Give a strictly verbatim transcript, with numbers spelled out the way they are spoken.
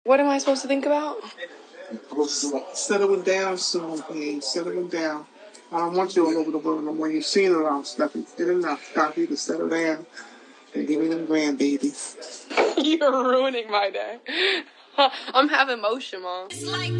What am I supposed to think about? Settle it down soon, please. Settle it down. I don't want you all over the world no more. You've seen it all, Steffi. Did enough. Stop you to settle down and give me them grandbabies. You're ruining my day. I'm having motion, Mom.